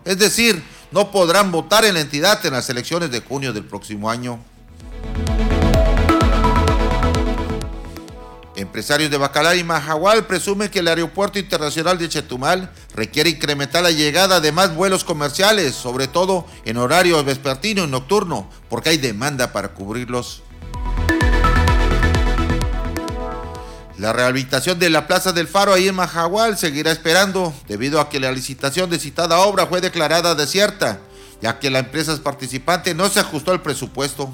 Es decir, no podrán votar en la entidad en las elecciones de junio del próximo año. Empresarios de Bacalar y Mahahual presumen que el aeropuerto internacional de Chetumal requiere incrementar la llegada de más vuelos comerciales, sobre todo en horario vespertino y nocturno, porque hay demanda para cubrirlos. La rehabilitación de la Plaza del Faro ahí en Mahahual seguirá esperando, debido a que la licitación de citada obra fue declarada desierta, ya que la empresa participante no se ajustó al presupuesto.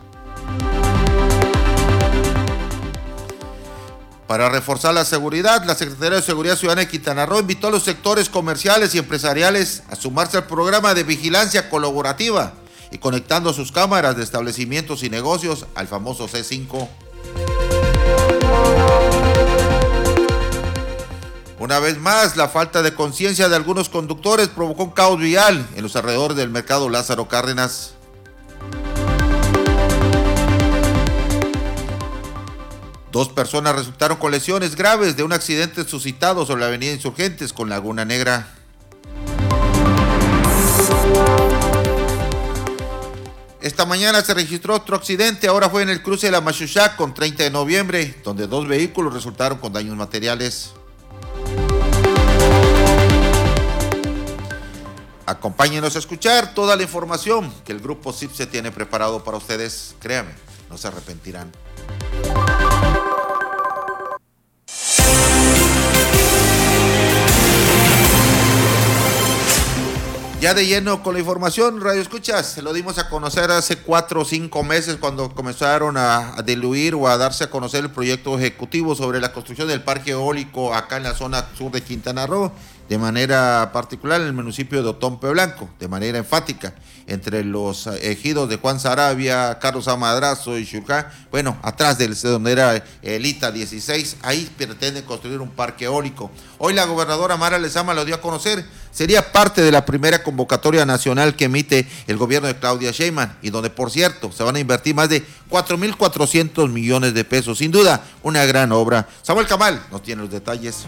Para reforzar la seguridad, la Secretaría de Seguridad Ciudadana de Quintana Roo invitó a los sectores comerciales y empresariales a sumarse al programa de vigilancia colaborativa y conectando sus cámaras de establecimientos y negocios al famoso C5. Una vez más, la falta de conciencia de algunos conductores provocó un caos vial en los alrededores del mercado Lázaro Cárdenas. Dos personas resultaron con lesiones graves de un accidente suscitado sobre la avenida Insurgentes con Laguna Negra. Esta mañana se registró otro accidente, ahora fue en el cruce de la Machuchac con 30 de noviembre, donde dos vehículos resultaron con daños materiales. Acompáñenos a escuchar toda la información que el Grupo CIPSE tiene preparado para ustedes. Créanme, no se arrepentirán. Ya de lleno con la información, Radio Escuchas, se lo dimos a conocer hace 4 o 5 meses cuando comenzaron a diluir o a darse a conocer el proyecto ejecutivo sobre la construcción del parque eólico acá en la zona sur de Quintana Roo, de manera particular en el municipio de Otompe Blanco, de manera enfática, entre los ejidos de Juan Sarabia, Carlos Amadrazo y Xurcá, bueno, atrás de donde era el ITA 16, ahí pretenden construir un parque eólico. Hoy la gobernadora Mara Lezama lo dio a conocer, sería parte de la primera convocatoria nacional que emite el gobierno de Claudia Sheinbaum, y donde, por cierto, se van a invertir más de 4,400 millones de pesos. Sin duda, una gran obra. Samuel Camal nos tiene los detalles.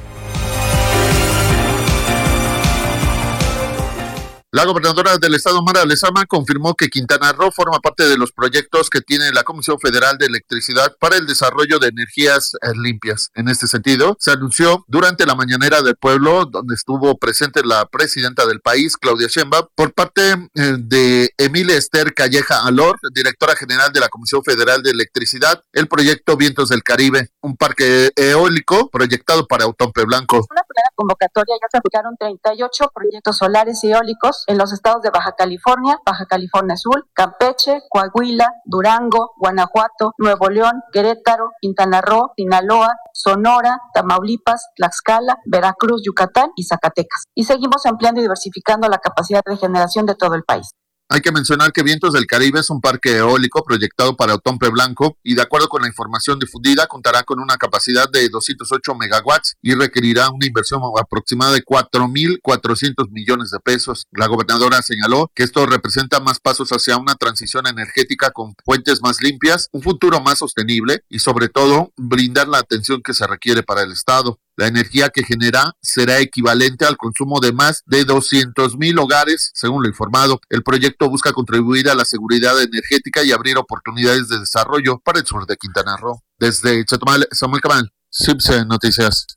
La gobernadora del estado, Mara Lezama, confirmó que Quintana Roo forma parte de los proyectos que tiene la Comisión Federal de Electricidad para el desarrollo de energías limpias. En este sentido, se anunció durante la mañanera del pueblo, donde estuvo presente la presidenta del país, Claudia Sheinbaum, por parte de Emilia Esther Calleja Alor, directora general de la Comisión Federal de Electricidad, el proyecto Vientos del Caribe, un parque eólico proyectado para Otompe Blanco. Una primera convocatoria ya se aplicaron 38 proyectos solares y eólicos en los estados de Baja California Sur, Campeche, Coahuila, Durango, Guanajuato, Nuevo León, Querétaro, Quintana Roo, Sinaloa, Sonora, Tamaulipas, Tlaxcala, Veracruz, Yucatán y Zacatecas. Y seguimos ampliando y diversificando la capacidad de generación de todo el país. Hay que mencionar que Vientos del Caribe es un parque eólico proyectado para Otompe Blanco y, de acuerdo con la información difundida, contará con una capacidad de 208 megawatts y requerirá una inversión aproximada de 4,400 millones de pesos. La gobernadora señaló que esto representa más pasos hacia una transición energética con fuentes más limpias, un futuro más sostenible y, sobre todo, brindar la atención que se requiere para el Estado. La energía que genera será equivalente al consumo de más de 200,000 hogares, según lo informado. El proyecto busca contribuir a la seguridad energética y abrir oportunidades de desarrollo para el sur de Quintana Roo. Desde Chetumal, Samuel Cabal, CIPSE Noticias.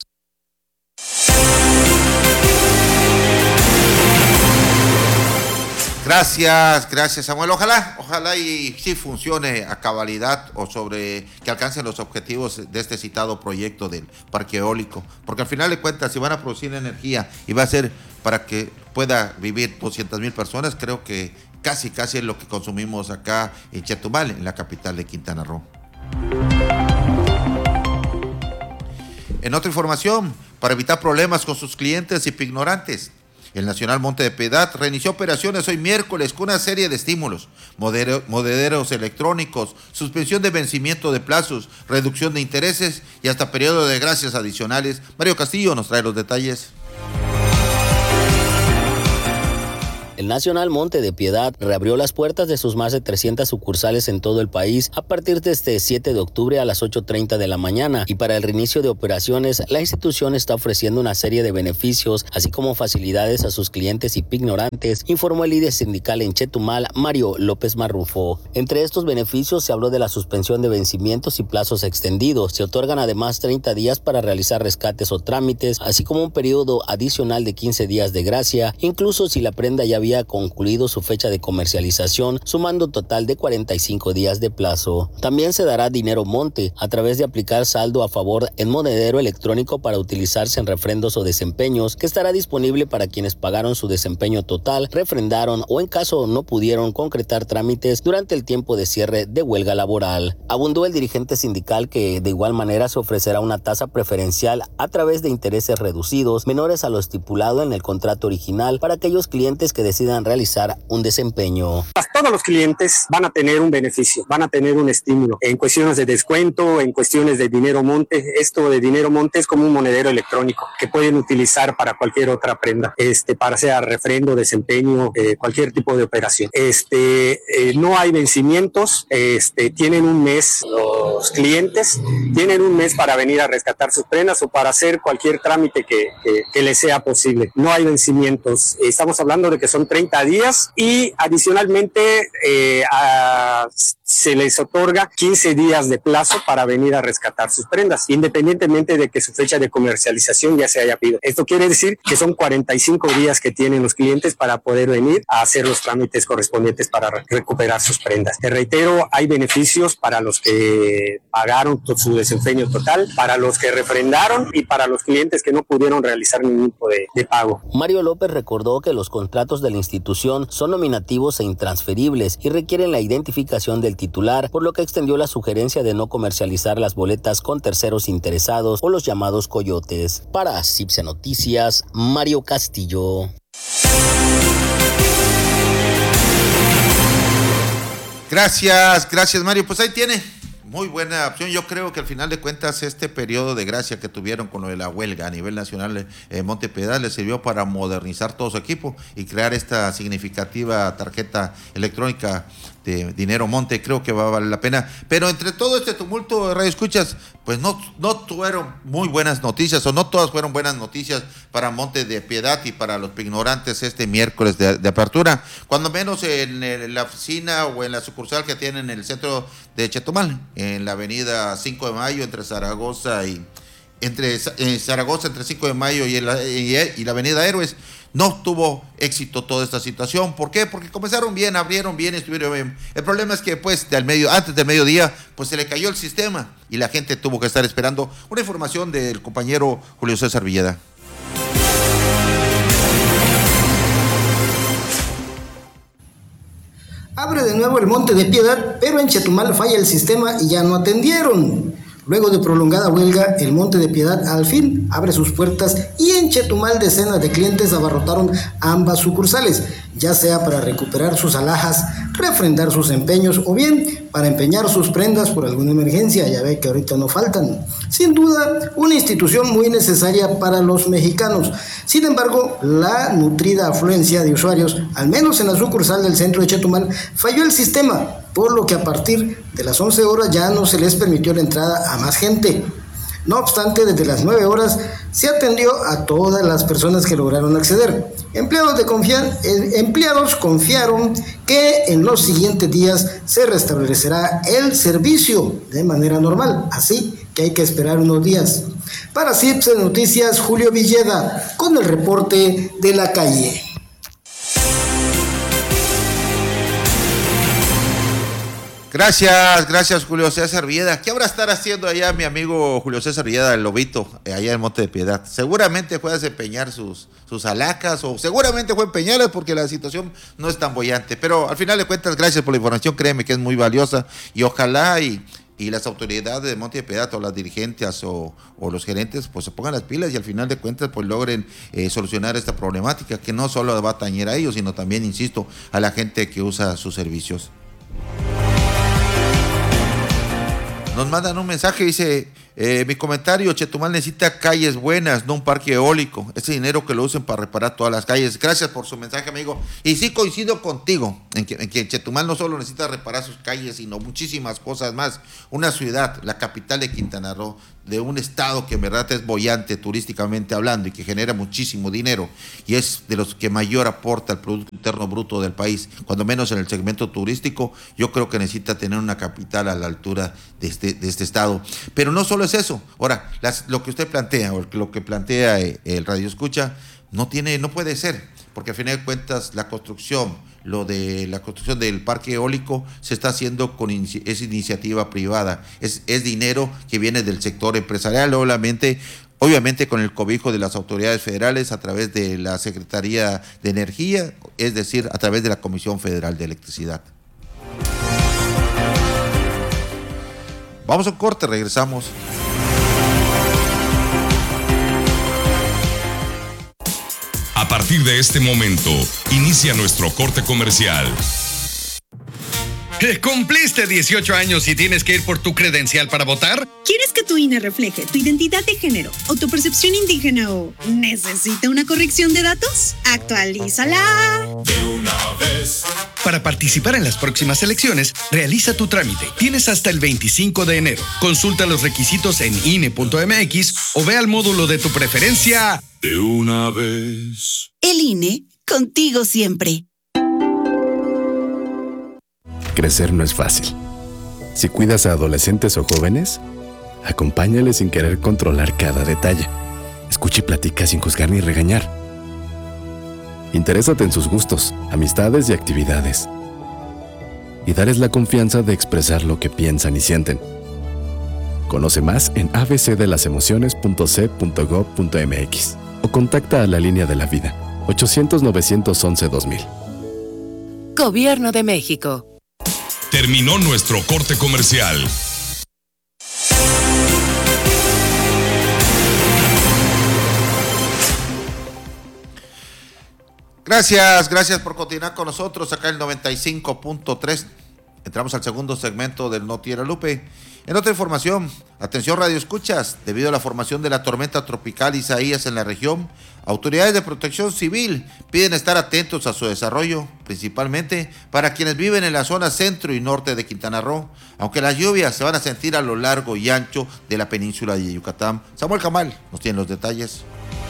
Gracias Samuel. Ojalá y sí funcione a cabalidad o sobre que alcancen los objetivos de este citado proyecto del parque eólico, porque al final de cuentas si van a producir energía y va a ser para que pueda vivir 200,000 personas, creo que casi es lo que consumimos acá en Chetumal, en la capital de Quintana Roo. En otra información, para evitar problemas con sus clientes y ignorantes, el Nacional Monte de Piedad reinició operaciones hoy miércoles con una serie de estímulos, monederos electrónicos, suspensión de vencimiento de plazos, reducción de intereses y hasta periodo de gracias adicionales. Mario Castillo nos trae los detalles. El Nacional Monte de Piedad reabrió las puertas de sus más de 300 sucursales en todo el país a partir de este 7 de octubre a las 8:30 de la mañana, y para el reinicio de operaciones, la institución está ofreciendo una serie de beneficios, así como facilidades a sus clientes y pignorantes, informó el líder sindical en Chetumal, Mario López Marrufo. Entre estos beneficios se habló de la suspensión de vencimientos y plazos extendidos. Se otorgan además 30 días para realizar rescates o trámites, así como un periodo adicional de 15 días de gracia, incluso si la prenda ya había concluido su fecha de comercialización, sumando un total de 45 días de plazo. También se dará dinero monte a través de aplicar saldo a favor en monedero electrónico para utilizarse en refrendos o desempeños, que estará disponible para quienes pagaron su desempeño total, refrendaron o en caso no pudieron concretar trámites durante el tiempo de cierre de huelga laboral. Abundó el dirigente sindical que de igual manera se ofrecerá una tasa preferencial a través de intereses reducidos, menores a lo estipulado en el contrato original, para aquellos clientes que decidan realizar un desempeño. Todos los clientes van a tener un beneficio, van a tener un estímulo en cuestiones de descuento, en cuestiones de dinero monte. Esto de dinero monte es como un monedero electrónico que pueden utilizar para cualquier otra prenda, para sea refrendo, desempeño, cualquier tipo de operación. No hay vencimientos, tienen un mes, los clientes tienen un mes para venir a rescatar sus prendas o para hacer cualquier trámite que les sea posible. No hay vencimientos, estamos hablando de que son 30 días y adicionalmente se les otorga 15 días de plazo para venir a rescatar sus prendas, independientemente de que su fecha de comercialización ya se haya pedido. Esto quiere decir que son 45 días que tienen los clientes para poder venir a hacer los trámites correspondientes para recuperar sus prendas. Te reitero, hay beneficios para los que pagaron su desempeño total, para los que refrendaron y para los clientes que no pudieron realizar ningún tipo de pago. Mario López recordó que los contratos de la institución son nominativos e intransferibles y requieren la identificación del titular, por lo que extendió la sugerencia de no comercializar las boletas con terceros interesados o los llamados coyotes. Para CIPSE Noticias, Mario Castillo. Gracias Mario. Pues ahí tiene. Muy buena opción. Yo creo que al final de cuentas este periodo de gracia que tuvieron con lo de la huelga a nivel nacional Monte Piedad les sirvió para modernizar todo su equipo y crear esta significativa tarjeta electrónica de dinero monte. Creo que va a valer la pena. Pero entre todo este tumulto de Radio Escuchas, pues no fueron muy buenas noticias, o no todas fueron buenas noticias para Monte de Piedad y para los pignorantes este miércoles de apertura, cuando menos en la oficina o en la sucursal que tienen en el centro de Chetumal, en la avenida 5 de Mayo, entre Zaragoza entre 5 de Mayo y la avenida Héroes. No tuvo éxito toda esta situación. ¿Por qué? Porque comenzaron bien, abrieron bien, estuvieron bien. El problema es que antes del mediodía, pues se le cayó el sistema y la gente tuvo que estar esperando una información del compañero Julio César Villeda. Abre de nuevo el Monte de Piedad, pero en Chetumal falla el sistema y ya no atendieron. Luego de prolongada huelga, el Monte de Piedad al fin abre sus puertas y en Chetumal decenas de clientes abarrotaron ambas sucursales, ya sea para recuperar sus alhajas, refrendar sus empeños o bien para empeñar sus prendas por alguna emergencia. Ya ve que ahorita no faltan. Sin duda, una institución muy necesaria para los mexicanos. Sin embargo, la nutrida afluencia de usuarios, al menos en la sucursal del centro de Chetumal, falló el sistema, por lo que a partir de las 11 horas ya no se les permitió la entrada a más gente. No obstante, desde las 9 horas se atendió a todas las personas que lograron acceder. Empleados confiaron que en los siguientes días se restablecerá el servicio de manera normal, así que hay que esperar unos días. Para CIPSE Noticias, Julio Villeda, con el reporte de la calle. Gracias Julio César Villeda. ¿Qué habrá estar haciendo allá mi amigo Julio César Villeda, el lobito, allá en Monte de Piedad? Seguramente fue a desempeñar sus alacas, o seguramente fue a empeñarlas porque la situación no es tan boyante. Pero al final de cuentas, gracias por la información, créeme que es muy valiosa y ojalá y las autoridades de Monte de Piedad o las dirigentes o los gerentes pues se pongan las pilas y al final de cuentas pues logren solucionar esta problemática que no solo va a atañer a ellos, sino también, insisto, a la gente que usa sus servicios. Nos mandan un mensaje, dice, Mi comentario, Chetumal necesita calles buenas, no un parque eólico. Ese dinero que lo usen para reparar todas las calles. Gracias por su mensaje, amigo. Y sí coincido contigo en que Chetumal no solo necesita reparar sus calles, sino muchísimas cosas más. Una ciudad, la capital de Quintana Roo, de un estado que en verdad es boyante turísticamente hablando y que genera muchísimo dinero y es de los que mayor aporta al Producto Interno Bruto del país, cuando menos en el segmento turístico. Yo creo que necesita tener una capital a la altura de este estado. Pero no solo es eso. Ahora, lo que usted plantea o lo que plantea el Radio Escucha no puede ser, porque al final de cuentas la construcción del parque eólico se está haciendo es iniciativa privada, es dinero que viene del sector empresarial, obviamente con el cobijo de las autoridades federales a través de la Secretaría de Energía, es decir, a través de la Comisión Federal de Electricidad. Vamos a un corte, regresamos. A partir de este momento, inicia nuestro corte comercial. ¿Cumpliste 18 años y tienes que ir por tu credencial para votar? ¿Quieres que tu INE refleje tu identidad de género o tu percepción indígena o necesita una corrección de datos? ¡Actualízala! De una vez. Para participar en las próximas elecciones, realiza tu trámite. Tienes hasta el 25 de enero. Consulta los requisitos en INE.mx o ve al módulo de tu preferencia. De una vez. El INE, contigo siempre. Crecer no es fácil. Si cuidas a adolescentes o jóvenes, acompáñales sin querer controlar cada detalle. Escucha y platica sin juzgar ni regañar. Interésate en sus gustos, amistades y actividades. Y dales la confianza de expresar lo que piensan y sienten. Conoce más en abcdelasemociones.c.gov.mx o contacta a la Línea de la Vida, 800-911-2000. Gobierno de México. Terminó nuestro corte comercial. Gracias por continuar con nosotros acá en el 95.3. Entramos al segundo segmento del Noticiero Lupe. En otra información, atención Radio Escuchas, debido a la formación de la tormenta tropical Isaías en la región, autoridades de protección civil piden estar atentos a su desarrollo, principalmente para quienes viven en la zona centro y norte de Quintana Roo, aunque las lluvias se van a sentir a lo largo y ancho de la península de Yucatán. Samuel Camal nos tiene los detalles.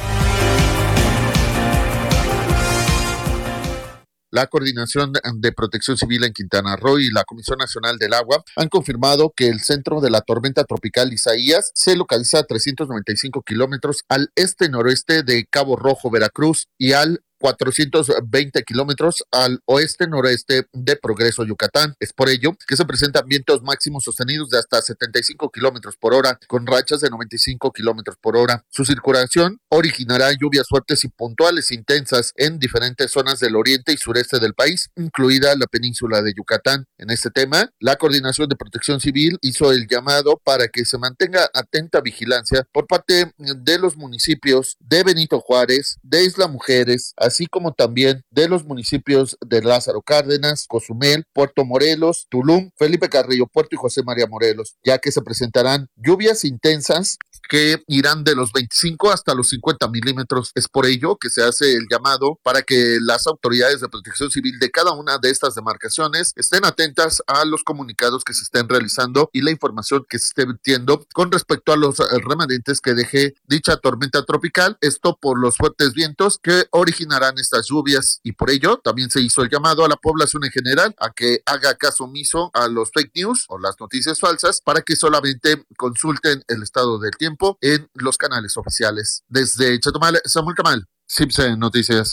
La Coordinación de Protección Civil en Quintana Roo y la Comisión Nacional del Agua han confirmado que el centro de la tormenta tropical Isaías se localiza a 395 kilómetros al este-noroeste de Cabo Rojo, Veracruz, y al 420 kilómetros al oeste-noreste de Progreso, Yucatán. Es por ello que se presentan vientos máximos sostenidos de hasta 75 kilómetros por hora, con rachas de 95 kilómetros por hora. Su circulación originará lluvias fuertes y puntuales intensas en diferentes zonas del oriente y sureste del país, incluida la península de Yucatán. En este tema, la Coordinación de Protección Civil hizo el llamado para que se mantenga atenta vigilancia por parte de los municipios de Benito Juárez, de Isla Mujeres, así como también de los municipios de Lázaro Cárdenas, Cozumel, Puerto Morelos, Tulum, Felipe Carrillo Puerto y José María Morelos, ya que se presentarán lluvias intensas que irán de los 25 hasta los 50 milímetros. Es por ello que se hace el llamado para que las autoridades de protección civil de cada una de estas demarcaciones estén atentas a los comunicados que se estén realizando y la información que se esté emitiendo con respecto a los remanentes que deje dicha tormenta tropical, esto por los fuertes vientos que originarán estas lluvias, y por ello también se hizo el llamado a la población en general a que haga caso omiso a los fake news o las noticias falsas, para que solamente consulten el estado del tiempo en los canales oficiales. Desde Chetumal, Samuel Camal, CIPSE Noticias.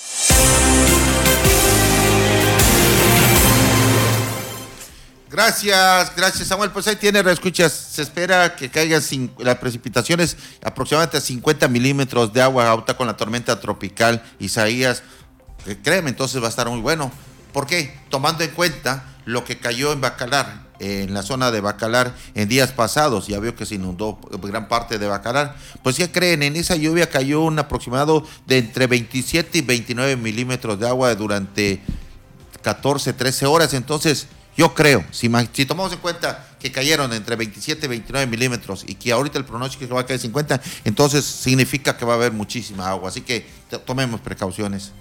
Gracias Samuel, pues ahí tiene, reescuchas, se espera que caigan las precipitaciones aproximadamente 50 milímetros de agua ahorita con la tormenta tropical Isaías. Créeme, entonces va a estar muy bueno. ¿Por qué? Tomando en cuenta lo que cayó en Bacalar, en la zona de Bacalar en días pasados, ya veo que se inundó gran parte de Bacalar, pues ya creen, en esa lluvia cayó un aproximado de entre 27 y 29 milímetros de agua durante 14, 13 horas, entonces yo creo, si tomamos en cuenta que cayeron entre 27 y 29 milímetros y que ahorita el pronóstico es que va a caer 50, entonces significa que va a haber muchísima agua. Así que tomemos precauciones.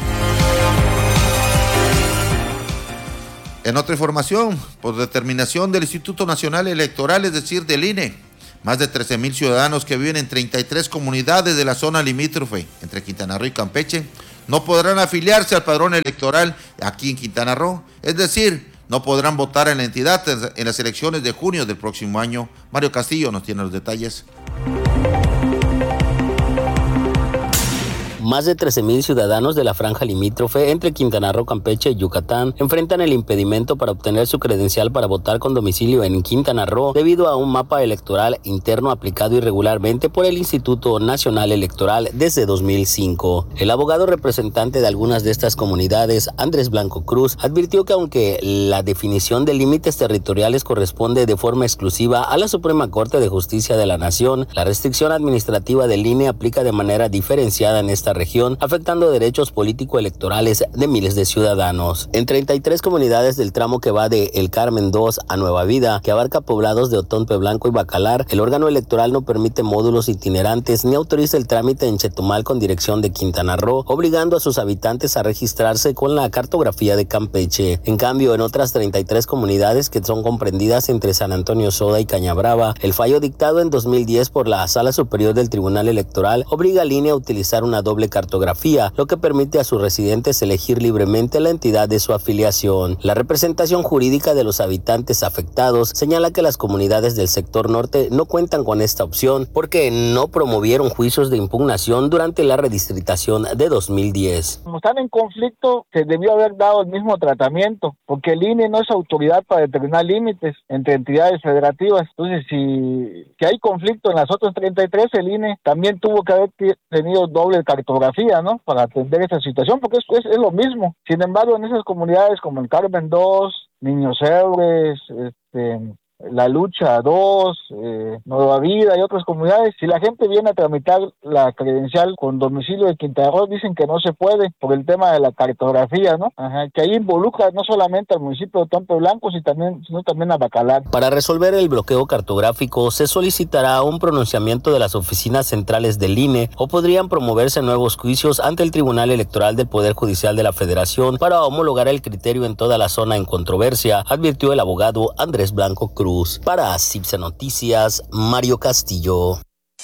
En otra información, por determinación del Instituto Nacional Electoral, es decir, del INE, más de 13,000 ciudadanos que viven en 33 comunidades de la zona limítrofe entre Quintana Roo y Campeche no podrán afiliarse al padrón electoral aquí en Quintana Roo, es decir, no podrán votar en la entidad en las elecciones de junio del próximo año. Mario Castillo nos tiene los detalles. Más de 13,000 ciudadanos de la franja limítrofe entre Quintana Roo, Campeche y Yucatán enfrentan el impedimento para obtener su credencial para votar con domicilio en Quintana Roo debido a un mapa electoral interno aplicado irregularmente por el Instituto Nacional Electoral desde 2005. El abogado representante de algunas de estas comunidades, Andrés Blanco Cruz, advirtió que aunque la definición de límites territoriales corresponde de forma exclusiva a la Suprema Corte de Justicia de la Nación, la restricción administrativa del INE aplica de manera diferenciada en esta región, afectando derechos político-electorales de miles de ciudadanos. En 33 comunidades del tramo que va de El Carmen 2 a Nueva Vida, que abarca poblados de Otonpe Blanco y Bacalar, el órgano electoral no permite módulos itinerantes ni autoriza el trámite en Chetumal con dirección de Quintana Roo, obligando a sus habitantes a registrarse con la cartografía de Campeche. En cambio, en otras 33 comunidades que son comprendidas entre San Antonio Soda y Cañabrava, el fallo dictado en 2010 por la Sala Superior del Tribunal Electoral obliga al INE a utilizar una doble cartografía, lo que permite a sus residentes elegir libremente la entidad de su afiliación. La representación jurídica de los habitantes afectados señala que las comunidades del sector norte no cuentan con esta opción porque no promovieron juicios de impugnación durante la redistritación de 2010. Como están en conflicto, se debió haber dado el mismo tratamiento, porque el INE no es autoridad para determinar límites entre entidades federativas. Entonces, si hay conflicto en las otras 33, el INE también tuvo que haber tenido doble cartografía, ¿no? Para atender esta situación, porque es lo mismo. Sin embargo, en esas comunidades como el Carmen 2, Niños Héroes, La Lucha 2, Nueva Vida y otras comunidades, si la gente viene a tramitar la credencial con domicilio de Quintana Roo, dicen que no se puede por el tema de la cartografía, ¿no? Que ahí involucra no solamente al municipio de Otompe Blanco, sino también a Bacalar. Para resolver el bloqueo cartográfico, se solicitará un pronunciamiento de las oficinas centrales del INE o podrían promoverse nuevos juicios ante el Tribunal Electoral del Poder Judicial de la Federación para homologar el criterio en toda la zona en controversia, advirtió el abogado Andrés Blanco Cruz. Para CIPSA Noticias, Mario Castillo.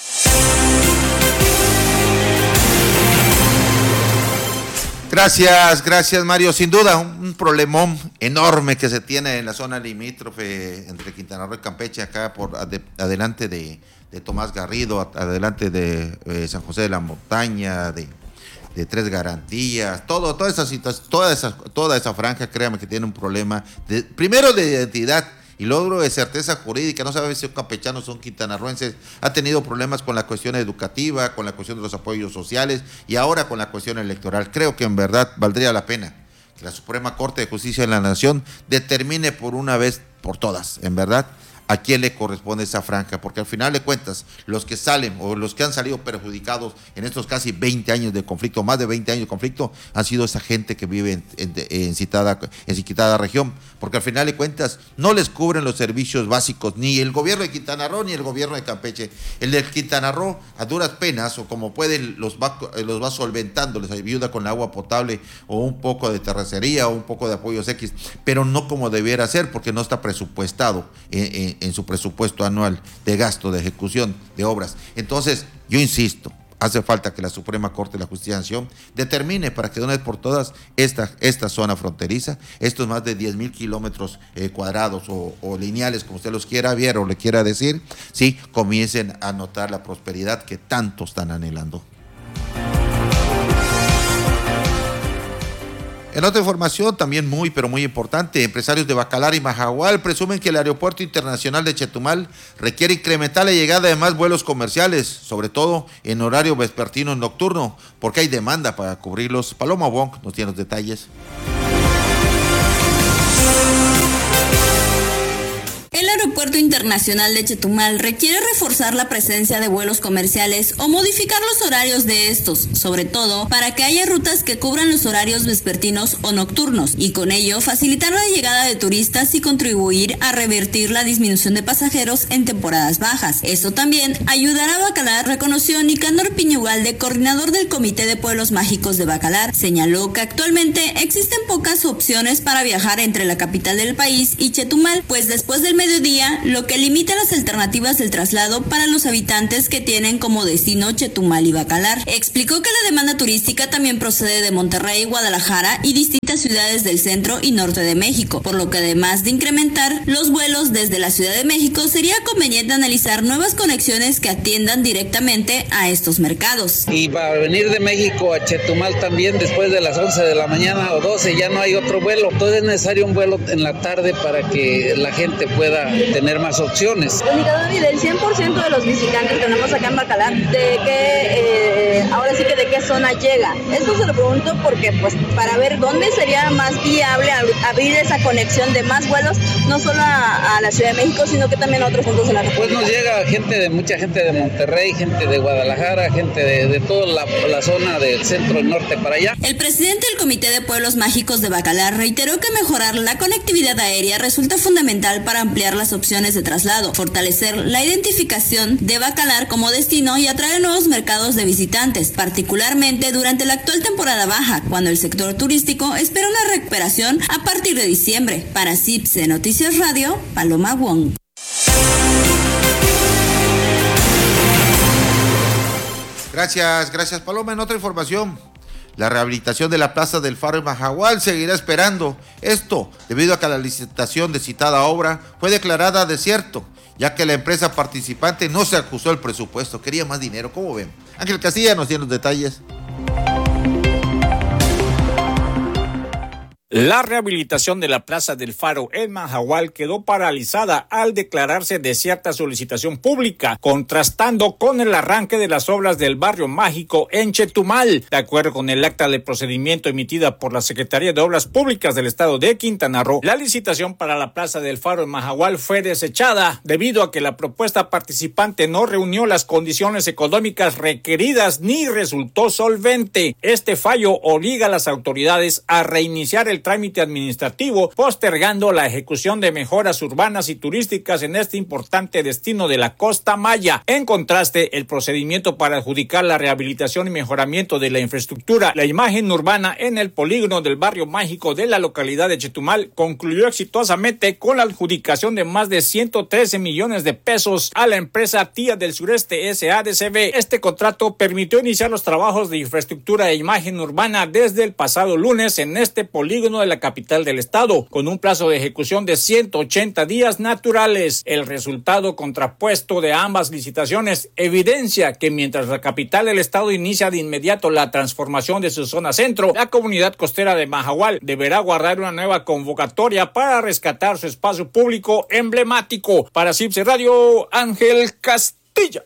Gracias Mario. Sin duda, un problemón enorme que se tiene en la zona limítrofe entre Quintana Roo y Campeche, acá por adelante de Tomás Garrido, adelante de San José de la Montaña, de Tres Garantías, toda esa franja, créame que tiene un problema primero de identidad y luego de certeza jurídica. No sabes si son campechanos o son quintanarroenses. Ha tenido problemas con la cuestión educativa, con la cuestión de los apoyos sociales y ahora con la cuestión electoral. Creo que en verdad valdría la pena que la Suprema Corte de Justicia de la Nación determine por una vez por todas, en verdad, a quién le corresponde esa franja, porque al final de cuentas, los que salen o los que han salido perjudicados en estos casi 20 años de conflicto, más de 20 años de conflicto, han sido esa gente que vive en citada región, porque al final de cuentas no les cubren los servicios básicos, ni el gobierno de Quintana Roo ni el gobierno de Campeche. El de Quintana Roo, a duras penas, o como pueden, los va solventando, les ayuda con el agua potable, o un poco de terracería, o un poco de apoyos X, pero no como debiera ser, porque no está presupuestado en su presupuesto anual de gasto, de ejecución de obras. Entonces, yo insisto, hace falta que la Suprema Corte de la Justicia de la Nación determine para que de una vez por todas esta zona fronteriza, estos más de 10,000 kilómetros cuadrados o lineales, como usted los quiera ver o le quiera decir, sí, comiencen a notar la prosperidad que tanto están anhelando. En otra información también muy importante, empresarios de Bacalar y Mahahual presumen que el Aeropuerto Internacional de Chetumal requiere incrementar la llegada de más vuelos comerciales, sobre todo en horario vespertino y nocturno, porque hay demanda para cubrirlos. Paloma Wong nos tiene los detalles. El Aeropuerto Internacional de Chetumal requiere reforzar la presencia de vuelos comerciales o modificar los horarios de estos, sobre todo para que haya rutas que cubran los horarios vespertinos o nocturnos, y con ello facilitar la llegada de turistas y contribuir a revertir la disminución de pasajeros en temporadas bajas. Esto también ayudará a Bacalar, reconoció Nicanor Piñugalde, coordinador del Comité de Pueblos Mágicos de Bacalar. Señaló que actualmente existen pocas opciones para viajar entre la capital del país y Chetumal, pues después del mediodía, lo que limita las alternativas del traslado para los habitantes que tienen como destino Chetumal y Bacalar. Explicó que la demanda turística también procede de Monterrey, Guadalajara y distintas ciudades del centro y norte de México, por lo que además de incrementar los vuelos desde la Ciudad de México, sería conveniente analizar nuevas conexiones que atiendan directamente a estos mercados. Y para venir de México a Chetumal también después de las 11 de la mañana o 12 ya no hay otro vuelo, entonces es necesario un vuelo en la tarde para que la gente pueda tener más opciones. Y del 100% de los visitantes que tenemos acá en Bacalar, ¿de qué, ahora sí que de qué zona llega? Esto se lo pregunto porque pues para ver dónde sería más viable abrir esa conexión de más vuelos, no solo a la Ciudad de México, sino que también a otros puntos de la República. Pues nos llega mucha gente de Monterrey, gente de Guadalajara, gente de toda la zona del centro y norte para allá. El presidente del Comité de Pueblos Mágicos de Bacalar reiteró que mejorar la conectividad aérea resulta fundamental para ampliar las opciones de traslado, fortalecer la identificación de Bacalar como destino y atraer nuevos mercados de visitantes, particularmente durante la actual temporada baja, cuando el sector turístico espera una recuperación a partir de diciembre. Para CIPSE Noticias Radio, Paloma Wong. Gracias Paloma. En otra información, la rehabilitación de la Plaza del Faro en Mahahual seguirá esperando. Esto debido a que la licitación de citada obra fue declarada desierto, ya que la empresa participante no se ajustó el presupuesto, quería más dinero. ¿Cómo ven? Ángel Castilla nos tiene los detalles. La rehabilitación de la Plaza del Faro en Mahahual quedó paralizada al declararse desierta su licitación pública, contrastando con el arranque de las obras del Barrio Mágico en Chetumal. De acuerdo con el acta de procedimiento emitida por la Secretaría de Obras Públicas del Estado de Quintana Roo, la licitación para la Plaza del Faro en Mahahual fue desechada debido a que la propuesta participante no reunió las condiciones económicas requeridas ni resultó solvente. Este fallo obliga a las autoridades a reiniciar el trámite administrativo, postergando la ejecución de mejoras urbanas y turísticas en este importante destino de la Costa Maya. En contraste, el procedimiento para adjudicar la rehabilitación y mejoramiento de la infraestructura, la imagen urbana en el polígono del Barrio Mágico de la localidad de Chetumal concluyó exitosamente con la adjudicación de más de 113 millones de pesos a la empresa Tía del Sureste SADCB. Este contrato permitió iniciar los trabajos de infraestructura e imagen urbana desde el pasado lunes en este polígono de la capital del estado, con un plazo de ejecución de 180 días naturales. El resultado contrapuesto de ambas licitaciones evidencia que mientras la capital del estado inicia de inmediato la transformación de su zona centro, la comunidad costera de Mahahual deberá guardar una nueva convocatoria para rescatar su espacio público emblemático. Para CIPSE Radio, Ángel Castilla.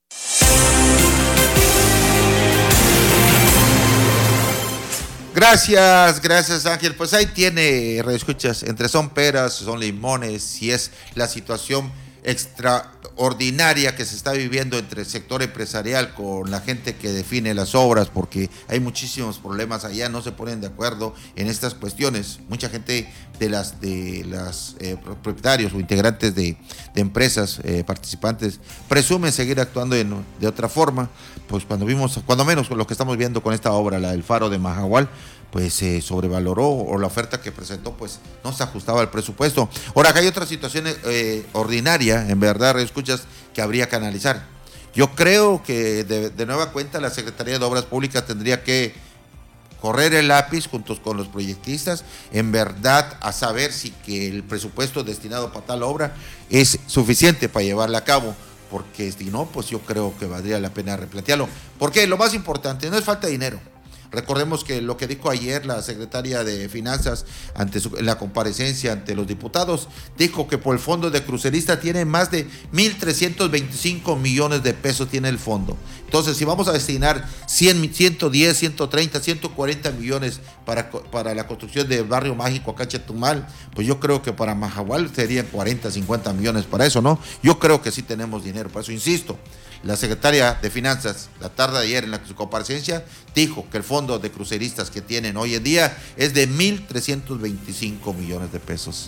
Gracias Ángel. Pues ahí tiene, escuchas, entre son peras, son limones, y es la situación extraordinaria que se está viviendo entre el sector empresarial con la gente que define las obras, porque hay muchísimos problemas allá, no se ponen de acuerdo en estas cuestiones. Mucha gente de las propietarios o integrantes de empresas participantes presumen seguir actuando de otra forma. Pues cuando menos lo que estamos viendo con esta obra, la del Faro de Mahahual, pues se sobrevaloró, o la oferta que presentó pues no se ajustaba al presupuesto. Ahora, acá hay otra situación ordinaria, en verdad, escuchas, que habría que analizar. Yo creo que de nueva cuenta la Secretaría de Obras Públicas tendría que correr el lápiz juntos con los proyectistas, en verdad, a saber si que el presupuesto destinado para tal obra es suficiente para llevarla a cabo, porque si no, pues yo creo que valdría la pena replantearlo. Porque lo más importante no es falta de dinero. Recordemos que lo que dijo ayer la secretaria de Finanzas en la comparecencia ante los diputados, dijo que por el fondo de crucerista tiene más de 1.325 millones de pesos tiene el fondo. Entonces, si vamos a destinar 100, 110, 130, 140 millones para la construcción del barrio mágico acá en Chetumal, pues yo creo que para Mahahual serían 40, 50 millones para eso, ¿no? Yo creo que sí tenemos dinero para eso, insisto. La secretaria de Finanzas, la tarde de ayer en su comparecencia, dijo que el fondo de cruceristas que tienen hoy en día es de 1.325 millones de pesos.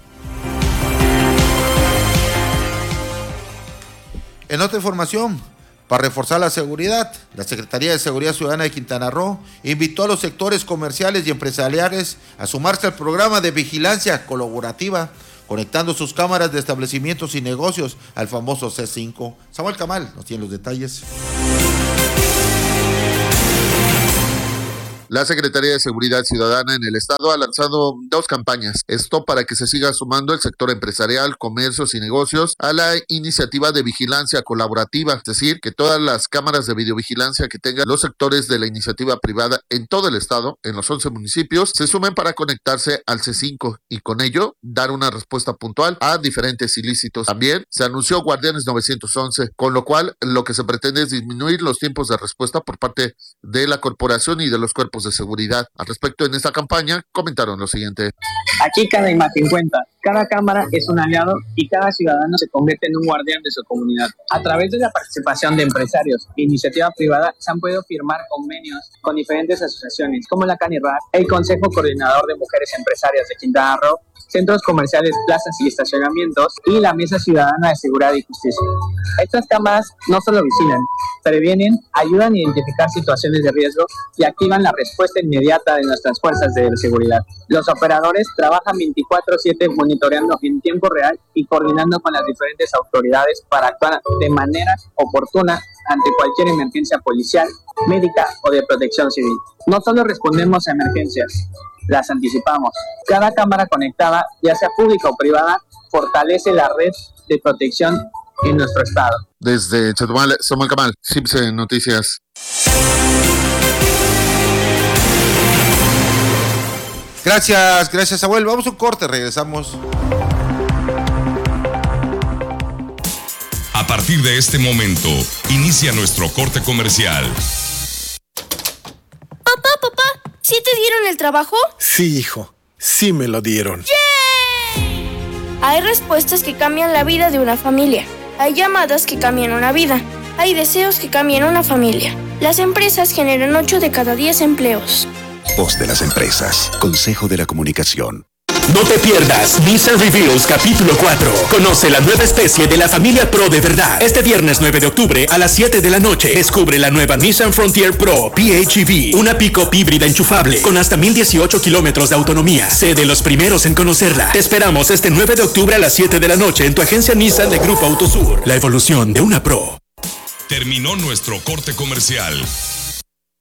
En otra información, para reforzar la seguridad, la Secretaría de Seguridad Ciudadana de Quintana Roo invitó a los sectores comerciales y empresariales a sumarse al programa de vigilancia colaborativa, conectando sus cámaras de establecimientos y negocios al famoso C5. Samuel Camal nos tiene los detalles. La Secretaría de Seguridad Ciudadana en el Estado ha lanzado 2 campañas. Esto para que se siga sumando el sector empresarial, comercios y negocios a la iniciativa de vigilancia colaborativa. Es decir, que todas las cámaras de videovigilancia que tengan los sectores de la iniciativa privada en todo el Estado, en los 11 municipios, se sumen para conectarse al C5 y con ello dar una respuesta puntual a diferentes ilícitos. También se anunció Guardianes 911, con lo cual lo que se pretende es disminuir los tiempos de respuesta por parte de la corporación y de los cuerpos de seguridad. Al respecto, en esta campaña comentaron lo siguiente. Aquí cada imagen cuenta, cada cámara es un aliado y cada ciudadano se convierte en un guardián de su comunidad. A través de la participación de empresarios e iniciativa privada se han podido firmar convenios con diferentes asociaciones como la CANIRAC, el Consejo Coordinador de Mujeres Empresarias de Quintana Roo, centros comerciales, plazas y estacionamientos y la Mesa Ciudadana de Seguridad y Justicia. Estas cámaras no solo vigilan, previenen, ayudan a identificar situaciones de riesgo y activan la respuesta inmediata de nuestras fuerzas de seguridad. Los operadores trabajan 24/7 monitoreando en tiempo real y coordinando con las diferentes autoridades para actuar de manera oportuna ante cualquier emergencia policial, médica o de protección civil. No solo respondemos a emergencias, las anticipamos. Cada cámara conectada, ya sea pública o privada, fortalece la red de protección en nuestro estado. Desde Chetumal, Samuel Camal, CIPSE Noticias. Gracias, Samuel. Vamos a un corte, regresamos. A partir de este momento, inicia nuestro corte comercial. Papá, ¿sí te dieron el trabajo? Sí, hijo, sí me lo dieron. ¡Yay! Hay respuestas que cambian la vida de una familia. Hay llamadas que cambian una vida. Hay deseos que cambian una familia. Las empresas generan 8 de cada 10 empleos. Voz de las empresas. Consejo de la Comunicación. No te pierdas Nissan Reveals capítulo 4. Conoce la nueva especie de la familia Pro de verdad. Este viernes 9 de octubre a las 7 de la noche descubre la nueva Nissan Frontier Pro PHEV, una pick-up híbrida enchufable con hasta 1018 kilómetros de autonomía. Sé de los primeros en conocerla. Te esperamos este 9 de octubre a las 7 de la noche en tu agencia Nissan de Grupo Autosur. La evolución de una Pro. Terminó nuestro corte comercial.